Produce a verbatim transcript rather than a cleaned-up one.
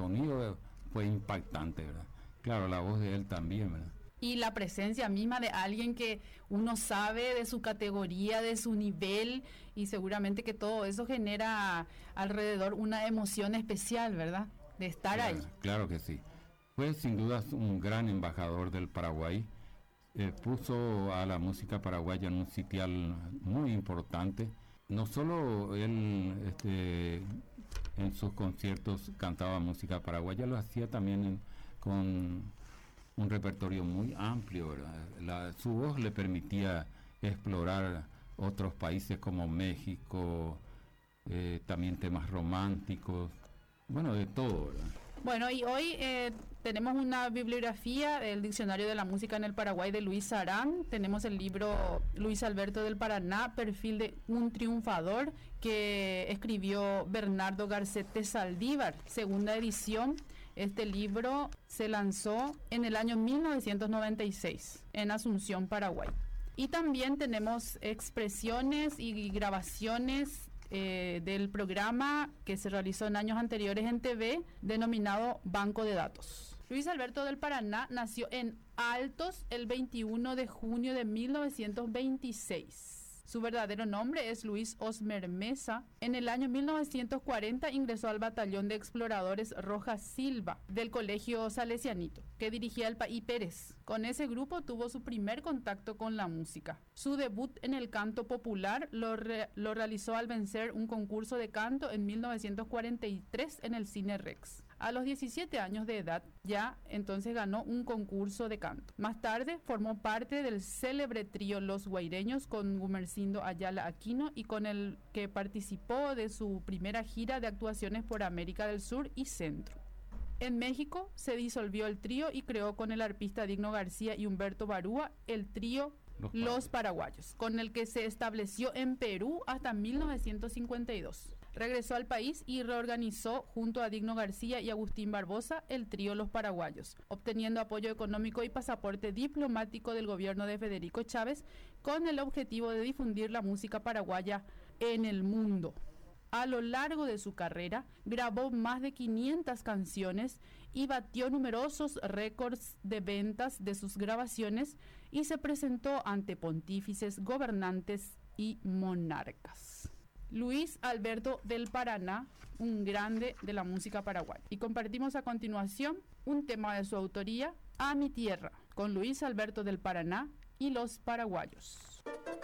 sonido fue impactante, ¿verdad? Claro, la voz de él también, ¿verdad? Y la presencia misma de alguien que uno sabe de su categoría, de su nivel, y seguramente que todo eso genera alrededor una emoción especial, ¿verdad? De estar claro, ahí. Claro que sí. Fue sin duda un gran embajador del Paraguay. Eh, puso a la música paraguaya en un sitial muy importante. No solo él este, en sus conciertos cantaba música paraguaya, lo hacía también en, con un repertorio muy amplio, ¿verdad? La, su voz le permitía explorar otros países como México, eh, también temas románticos, bueno, de todo, ¿verdad? Bueno, y hoy eh, tenemos una bibliografía del Diccionario de la Música en el Paraguay de Luis Sarán. Tenemos el libro Luis Alberto del Paraná, perfil de un triunfador, que escribió Bernardo Garcete Saldívar, segunda edición. Este libro se lanzó en el año mil novecientos noventa y seis en Asunción, Paraguay. Y también tenemos expresiones y grabaciones eh, del programa que se realizó en años anteriores en T V, denominado Banco de Datos. Luis Alberto del Paraná nació en Altos el veintiuno de junio de mil novecientos veintiséis. Su verdadero nombre es Luis Osmer Mesa. En el año mil novecientos cuarenta ingresó al batallón de exploradores Rojas Silva del Colegio Salesianito, que dirigía el Paí Pérez. Con ese grupo tuvo su primer contacto con la música. Su debut en el canto popular lo, re lo realizó al vencer un concurso de canto en mil novecientos cuarenta y tres en el Cine Rex. A los diecisiete años de edad, ya entonces ganó un concurso de canto. Más tarde formó parte del célebre trío Los Guaireños con Gumercindo Ayala Aquino, y con el que participó de su primera gira de actuaciones por América del Sur y Centro. En México se disolvió el trío y creó con el arpista Digno García y Humberto Barúa el trío Los, Los Paraguayos, con el que se estableció en Perú hasta mil novecientos cincuenta y dos. Regresó al país y reorganizó junto a Digno García y Agustín Barbosa el trío Los Paraguayos, obteniendo apoyo económico y pasaporte diplomático del gobierno de Federico Chávez, con el objetivo de difundir la música paraguaya en el mundo. A lo largo de su carrera, grabó más de quinientas canciones y batió numerosos récords de ventas de sus grabaciones, y se presentó ante pontífices, gobernantes y monarcas. Luis Alberto del Paraná, un grande de la música paraguaya. Y compartimos a continuación un tema de su autoría, A mi tierra, con Luis Alberto del Paraná y Los Paraguayos.